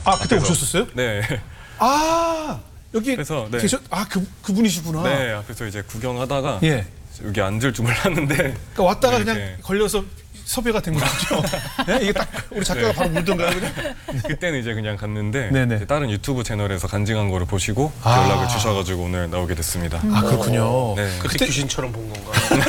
아, 그때 앞에서. 오셨었어요? 네. 아, 여기 그래서, 네. 계셨, 그분이시구나. 네, 앞에서 이제 구경하다가 예. 여기 앉을 줄 몰랐는데 그러니까 왔다가 네, 그냥 이렇게. 걸려서 섭외가 된 거죠. 네? 이게 딱 우리 작가가 네. 바로 물던가요, 그냥? 그때는 이제 그냥 갔는데 네네. 이제 다른 유튜브 채널에서 간증한 거를 보시고 아. 연락을 주셔가지고 오늘 나오게 됐습니다. 아, 그렇군요. 네. 그때 귀신처럼 본 건가?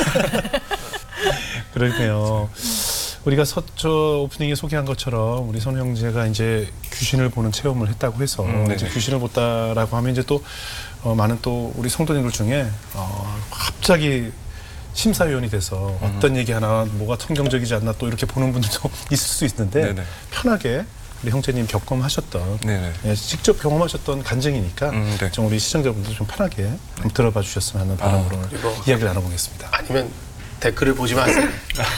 그러네요. 우리가 저 오프닝에 소개한 것처럼 우리 선우 형제가 이제 귀신을 보는 체험을 했다고 해서 이제 귀신을 봤다라고 하면 이제 또 많은 또 우리 성도님들 중에 갑자기 심사위원이 돼서 어떤 얘기 하나 뭐가 성경적이지 않나 또 이렇게 보는 분들도 있을 수 있는데 네네. 편하게 우리 형제님 경험하셨던 네네. 예, 직접 경험하셨던 간증이니까 네. 좀 우리 시청자분들 좀 편하게 한번 들어봐 주셨으면 하는 바람으로 이거. 이야기를 나눠보겠습니다. 아니면 댓글을 보지 마세요.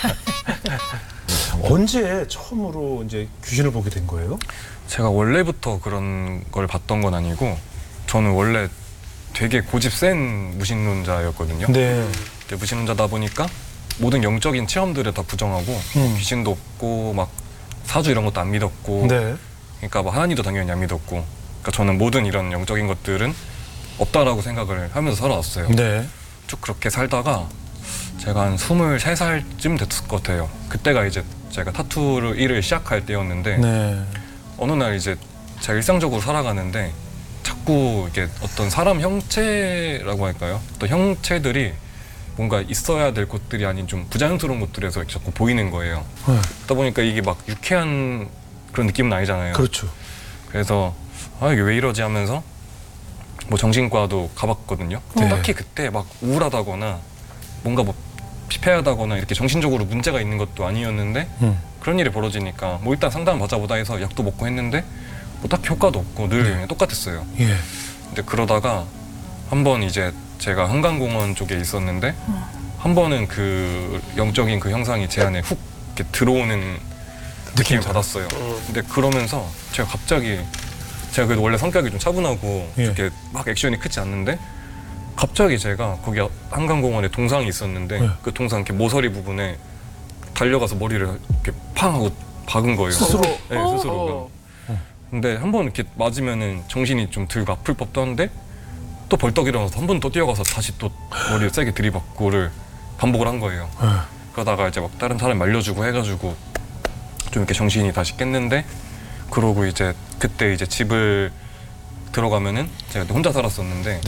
언제 처음으로 이제 귀신을 보게 된 거예요? 제가 원래부터 그런 걸 봤던 건 아니고 저는 원래 되게 고집 센 무신론자였거든요. 네. 근데 무신론자다 보니까 모든 영적인 체험들을 다 부정하고 귀신도 없고 막 사주 이런 것도 안 믿었고 네. 그러니까 뭐 하나님도 당연히 안 믿었고 그러니까 저는 모든 이런 영적인 것들은 없다라고 생각을 하면서 살아왔어요. 네. 쭉 그렇게 살다가 제가 한 23살쯤 됐을 것 같아요. 그때가 이제 제가 타투를 일을 시작할 때였는데 네. 어느 날 이제 제가 일상적으로 살아가는데 자꾸 이게 어떤 사람 형체라고 할까요? 어떤 형체들이 뭔가 있어야 될 것들이 아닌 좀 부자연스러운 것들에서 자꾸 보이는 거예요. 네. 그러다 보니까 이게 막 유쾌한 그런 느낌은 아니잖아요. 그렇죠. 그래서 아 이게 왜 이러지 하면서 뭐 정신과도 가봤거든요. 네. 딱히 그때 막 우울하다거나 뭔가 뭐 피폐하다거나 이렇게 정신적으로 문제가 있는 것도 아니었는데 그런 일이 벌어지니까 뭐 일단 상담 받아보다 해서 약도 먹고 했는데 뭐 딱히 효과도 없고 늘 그냥 똑같았어요. 예. 근데 그러다가 한 번 이제 제가 한강공원 쪽에 있었는데 한 번은 그 영적인 그 형상이 제 안에 훅 이렇게 들어오는 느낌을 받았어요. 근데 그러면서 제가 갑자기 제가 그래도 원래 성격이 좀 차분하고 예. 이렇게 막 액션이 크지 않는데 갑자기 제가 거기 한강공원에 동상이 있었는데 네. 그 동상 이렇게 모서리 부분에 달려가서 머리를 이렇게 팡 하고 박은 거예요. 스스로? 네, 스스로. 근데 한 번 이렇게 맞으면은 정신이 좀 들고 아플 법도 한데 또 벌떡 일어나서 한 번 또 뛰어가서 다시 또 머리를 세게 들이받고를 반복을 한 거예요. 네. 그러다가 이제 막 다른 사람 말려주고 해가지고 좀 이렇게 정신이 다시 깼는데 그러고 이제 그때 이제 집을 들어가면은 제가 또 혼자 살았었는데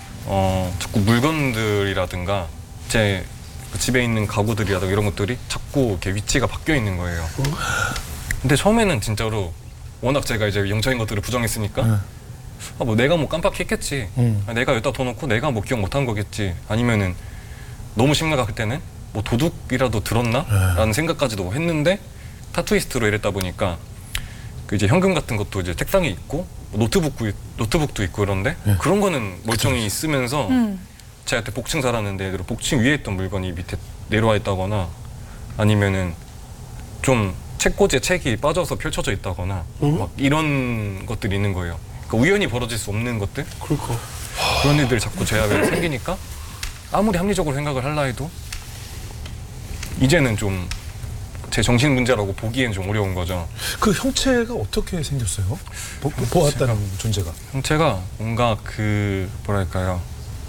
자꾸 물건들이라든가 제 그 집에 있는 가구들이라든가 이런 것들이 자꾸 이렇게 위치가 바뀌어 있는 거예요. 근데 처음에는 진짜로 워낙 제가 이제 영적인 것들을 부정했으니까 아, 뭐 내가 뭐 깜빡했겠지. 아, 내가 여기다 둬 놓고 내가 뭐 기억 못한 거겠지. 아니면은 너무 심각할 때는 뭐 도둑이라도 들었나? 라는 생각까지도 했는데 타투이스트로 일했다 보니까 그 이제 현금 같은 것도 이제 책상에 있고 노트북도 있고 그런데 그런 거는 멀쩡히 있으면서 제가 그때 복층 살았는데 복층 위에 있던 물건이 밑에 내려와 있다거나 아니면은 좀 책꽂이에 책이 빠져서 펼쳐져 있다거나 막 이런 것들이 있는 거예요. 그러니까 우연히 벌어질 수 없는 것들 그럴까? 그런 일들이 자꾸 제 앞에 생기니까 아무리 합리적으로 생각을 할라 해도 이제는 좀 제 정신 문제라고 보기엔 좀 어려운 거죠. 그 형체가 어떻게 생겼어요? 보았다는 존재가. 형체가 뭔가 그 뭐랄까요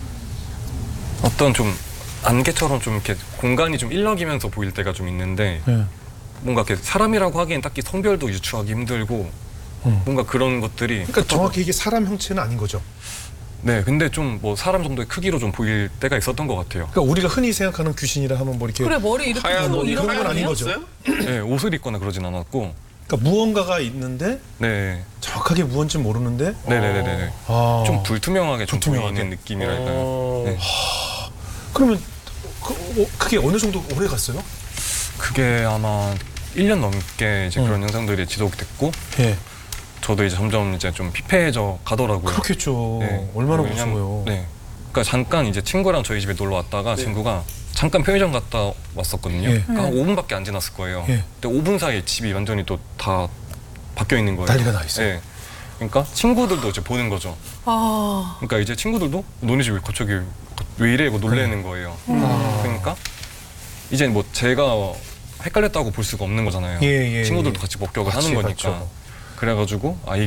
어떤 좀 안개처럼 좀 이렇게 공간이 좀 일렁이면서 보일 때가 좀 있는데 예. 뭔가 이렇게 사람이라고 하기엔 딱히 성별도 유추하기 힘들고 뭔가 그런 것들이 그러니까 정확히 이게 사람 형체는 아닌 거죠. 네 근데 좀 뭐 사람 정도의 크기로 좀 보일 때가 있었던 것 같아요. 그러니까 우리가 흔히 생각하는 귀신이라 하면 뭐 이렇게 그래 머리 이렇게 하얀 뭐 옷 이런 그런 거 건 아닌 아니야? 거죠. 네 옷을 입거나 그러진 않았고 그러니까 무언가가 있는데 네 정확하게 무언지 모르는데 네네네네 아. 좀 불투명하게 좀 불투명하게. 보이는 느낌이랄까요. 네. 그러면 그게 어느 정도 오래 갔어요? 그게 아마 1년 넘게 이제 그런 현상들이 지속됐고 예. 저도 이제 점점 이제 좀 피폐해져 가더라고요. 그렇겠죠. 네. 얼마나 왜냐면- 무서워요. 네. 그러니까 잠깐 이제 친구랑 저희 집에 놀러 왔다가 친구가 잠깐 편의점 갔다 왔었거든요. 예. 그러니까 한 5분밖에 안 지났을 거예요. 예. 근데 5분 사이에 집이 완전히 또 다 바뀌어 있는 거예요. 난리가 나 있어요. 네. 그러니까 친구들도 이제 보는 거죠. 아, 그러니까 이제 친구들도 너네 집 왜 갑자기 왜 이래? 이거 놀래는 거예요. 그러니까 이제 뭐 제가 헷갈렸다고 볼 수가 없는 거잖아요. 예, 예, 친구들도 예. 같이 목격을 같이 하는 거니까. 봤죠. 그래가지고 아